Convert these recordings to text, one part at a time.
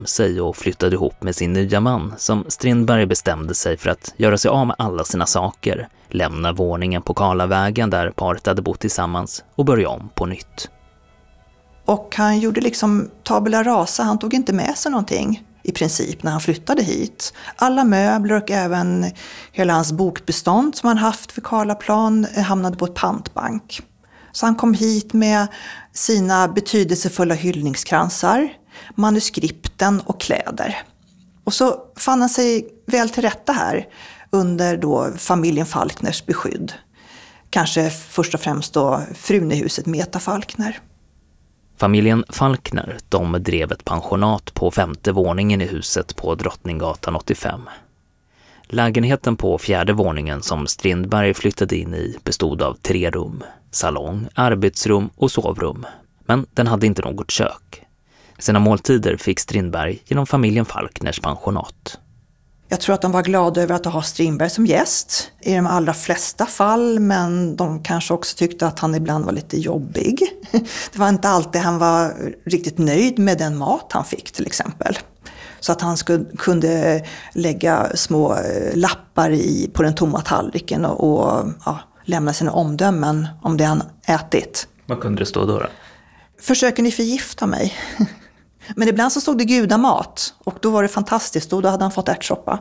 sig och flyttade ihop med sin nya man som Strindberg bestämde sig för att göra sig av med alla sina saker, lämna våningen på Karlavägen där paret hade bott tillsammans och börja om på nytt. Och han gjorde liksom tabula rasa, han tog inte med sig någonting i princip när han flyttade hit. Alla möbler och även hela hans bokbestånd som han haft för Karlaplan hamnade på ett pantbank. Så han kom hit med sina betydelsefulla hyllningskransar, manuskripten och kläder. Och så fann han sig väl till rätta här under då familjen Falkners beskydd. Kanske först och främst då frun i huset Meta Falkner. Familjen Falkner, de drev ett pensionat på 5:e våningen i huset på Drottninggatan 85. Lägenheten på 4:e våningen som Strindberg flyttade in i bestod av 3 rum, salong, arbetsrum och sovrum. Men den hade inte något kök. Sina måltider fick Strindberg genom familjen Falkners pensionat. Jag tror att de var glada över att ha Strindberg som gäst i de allra flesta fall, men de kanske också tyckte att han ibland var lite jobbig. Det var inte alltid han var riktigt nöjd med den mat han fick till exempel. Så att han kunde lägga små lappar på den tomma tallriken och lämna sina omdömen om det han ätit. Vad kunde det stå då? Försöker ni förgifta mig? Men ibland så stod det gudamat och då var det fantastiskt. Då hade han fått ärtsoppa.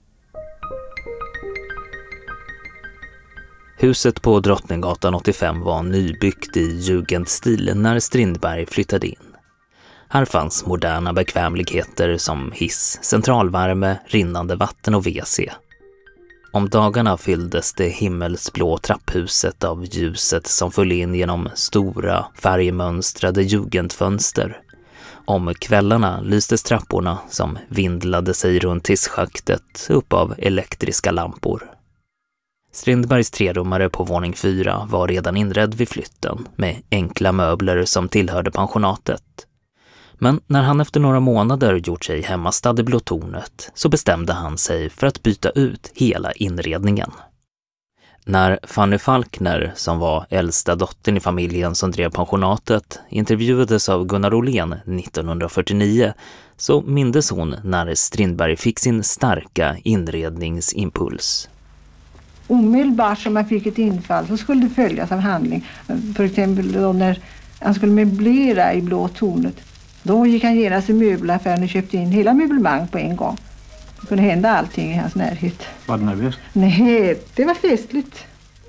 Huset på Drottninggatan 85 var nybyggt i jugendstil när Strindberg flyttade in. Här fanns moderna bekvämligheter som hiss, centralvärme, rinnande vatten och WC. Om dagarna fylldes det himmelsblå trapphuset av ljuset som föll in genom stora, färgmönstrade jugendfönster. Om kvällarna lystes trapporna som vindlade sig runt hisschaktet upp av elektriska lampor. Strindbergs 3-rummare på våning 4 var redan inredd vid flytten med enkla möbler som tillhörde pensionatet. Men när han efter några månader gjort sig hemmastad i Blå tornet så bestämde han sig för att byta ut hela inredningen. När Fanny Falkner, som var äldsta dottern i familjen som drev pensionatet, intervjuades av Gunnar Åhlén 1949 så mindes hon när Strindberg fick sin starka inredningsimpuls. Omedelbart som man fick ett infall så skulle det följas av handling. För exempel då när han skulle möblera i Blå tornet. Då gick han genast i möbelaffären och köpte in hela möblemang på en gång. Det kunde hända allting i hans närhet. Var det nervöst? Nej, det var festligt.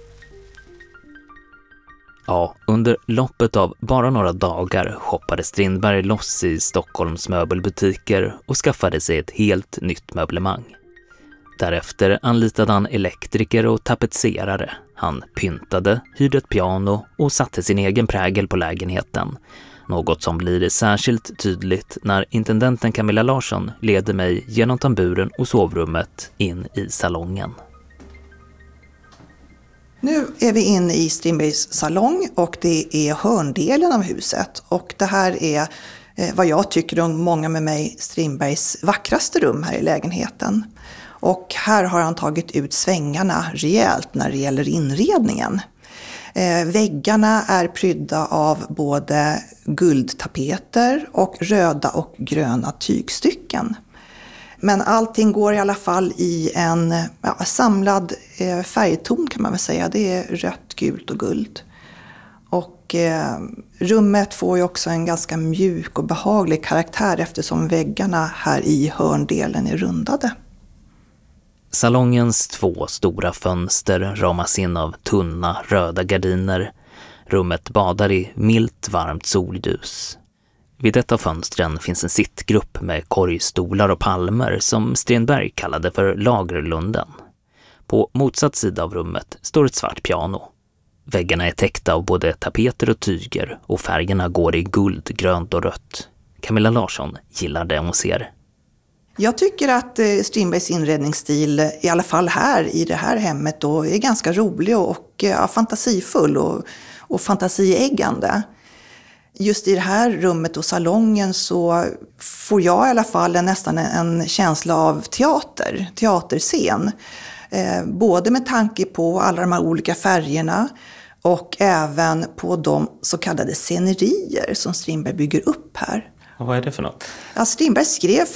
Ja, under loppet av bara några dagar shoppade Strindberg loss i Stockholms möbelbutiker och skaffade sig ett helt nytt möblemang. Därefter anlitade han elektriker och tapetserare. Han pyntade, hyrde ett piano och satte sin egen prägel på lägenheten. Något som blir särskilt tydligt när intendenten Camilla Larsson leder mig genom tamburen och sovrummet in i salongen. Nu är vi inne i Strindbergs salong och det är hörndelen av huset. Och det här är vad jag tycker och många med mig Strindbergs vackraste rum här i lägenheten. Och här har han tagit ut svängarna rejält när det gäller inredningen. Väggarna är prydda av både guldtapeter och röda och gröna tygstycken. Men allting går i alla fall i en samlad färgton kan man väl säga. Det är rött, gult och guld. Och rummet får ju också en ganska mjuk och behaglig karaktär eftersom väggarna här i hörndelen är rundade. Salongens 2 stora fönster ramas in av tunna röda gardiner. Rummet badar i milt varmt solljus. Vid ett av fönstren finns en sittgrupp med korgstolar och palmer som Strindberg kallade för Lagerlunden. På motsatt sida av rummet står ett svart piano. Väggarna är täckta av både tapeter och tyger och färgerna går i guld, grönt och rött. Camilla Larsson gillar det hon ser. Jag tycker att Strindbergs inredningsstil, i alla fall här i det här hemmet, då, är ganska rolig och fantasifull och fantasieggande. Just i det här rummet och salongen så får jag i alla fall nästan en känsla av teaterscen. Både med tanke på alla de här olika färgerna och även på de så kallade scenerier som Strindberg bygger upp här. Och vad är det för något? Ja, Strindberg skrev